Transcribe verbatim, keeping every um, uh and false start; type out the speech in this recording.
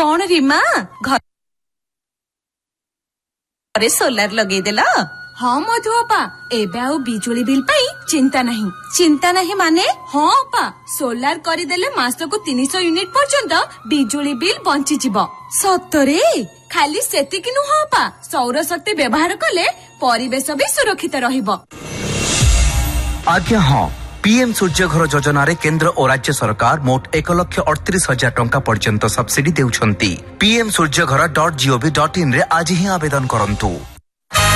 कौन रीमा घरे सोलार लगेदेला? हाँ मधु अपा एबे आउ बिजुली बिल पाई चिंता नहीं। चिंता नहीं माने? हाँ अपा सोलार करिदेले मासको तीन सौ यूनिट पर्यंत बिजुली बिल बंची जिवो। सतरे? खाली सेतिकी नुह अपा सौर शक्ति व्यवहार कले परिवेश भी सुरक्षित रहिबो। आज्ञा हाँ, पीएम सूर्य घर योजना रे केंद्र और राज्य सरकार मोट एक लक्ष अड़तीस हजार टंका पर्यंत सब्सिडी देउछंती। पीएम सूर्य घर डॉट जीओवी डॉट इन रे आज ही आवेदन करंतु।